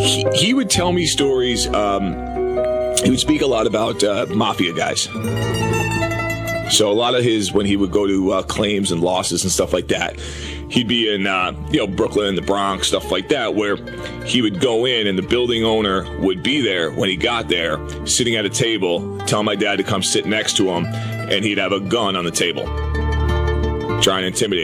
he would tell me stories. He would speak a lot about mafia guys. So a lot of when he would go to claims and losses and stuff like that, he'd be in Brooklyn, the Bronx, stuff like that, where he would go in and the building owner would be there when he got there, sitting at a table, telling my dad to come sit next to him, and he'd have a gun on the table, trying to intimidate